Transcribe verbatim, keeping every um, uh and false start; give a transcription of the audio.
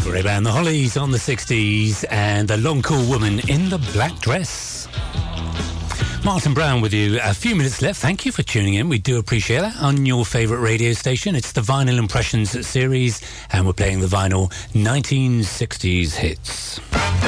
Great band, the Hollies on the sixties, and the Long Cool Woman in the Black Dress. Martin Brown with you. A few minutes left. Thank you for tuning in. We do appreciate that on your favourite radio station. It's the Vinyl Impressions series, and we're playing the vinyl nineteen sixties hits.